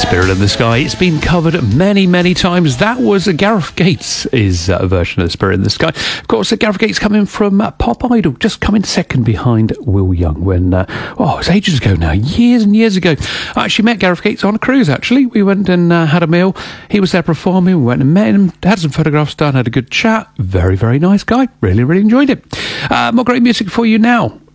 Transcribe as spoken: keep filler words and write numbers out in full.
Spirit in the Sky. It's been covered many, many times. That was uh, Gareth Gates' uh, version of Spirit in the Sky. Of course, uh, Gareth Gates coming from uh, Pop Idol, just coming second behind Will Young when, uh, oh, it was ages ago now, years and years ago. I actually met Gareth Gates on a cruise, actually. We went and uh, had a meal. He was there performing. We went and met him, had some photographs done, had a good chat. Very, very nice guy. Really, really enjoyed it. Uh, more great music for you now.